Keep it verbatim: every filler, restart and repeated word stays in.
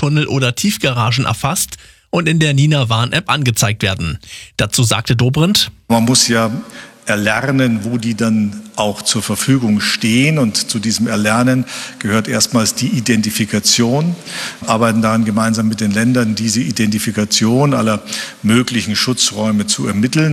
Tunnel oder Tiefgaragen erfasst und in der Nina Warn-App angezeigt werden. Dazu sagte Dobrindt: Man muss ja erlernen, wo die dann auch zur Verfügung stehen. Und zu diesem Erlernen gehört erstmals die Identifikation. Wir arbeiten daran gemeinsam mit den Ländern, diese Identifikation aller möglichen Schutzräume zu ermitteln.